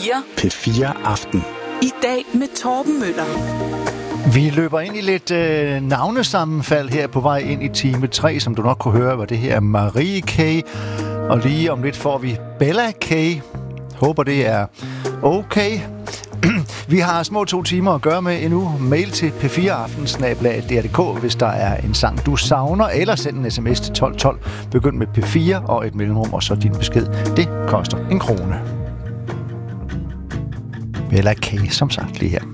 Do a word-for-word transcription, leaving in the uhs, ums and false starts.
fire. P fire Aften. I dag med Torben Møller. Vi løber ind i lidt øh, navnesammenfald her på vej ind i time tre, som du nok kunne høre, hvor det her er Marie K. Og lige om lidt får vi Bella K. Håber det er okay. Vi har små to timer at gøre med endnu. Mail til p fire aften snabel-a d r punktum d k, hvis der er en sang, du savner, eller send en sms til tolv tolv. Begynd med P fire og et mellemrum, og så din besked. Det koster en krone. Bella K, som sagt lige her.